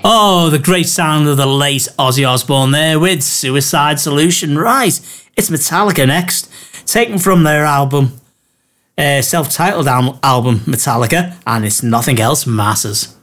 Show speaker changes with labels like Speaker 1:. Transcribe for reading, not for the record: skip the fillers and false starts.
Speaker 1: Oh, the great sound of the late Ozzy Osbourne there with Suicide Solution. Right, it's Metallica next, taken from their album, self-titled album Metallica, and it's Nothing Else Matters.